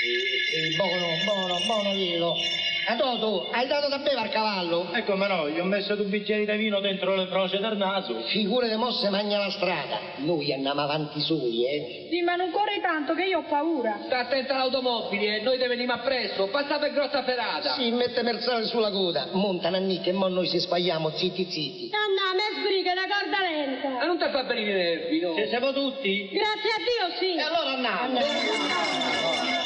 Buono vino. E tu, hai dato da bere al cavallo? Come no, gli ho messo 2 bicchieri di vino dentro le froce del naso. Figure di mosse magna la strada. Noi andiamo avanti soli, Sì, ma non corri tanto che io ho paura. Sta attenta all'automobile, noi te veniamo appresso, passa per grossa ferata. Si mette merzale sulla coda, monta Nanni che mo noi si sbagliamo, zitti. Andiamo, è sbriga, la corda lenta. Ma non ti fa venire i nervi, no? Ci siamo tutti? Grazie a Dio, sì. E allora andiamo.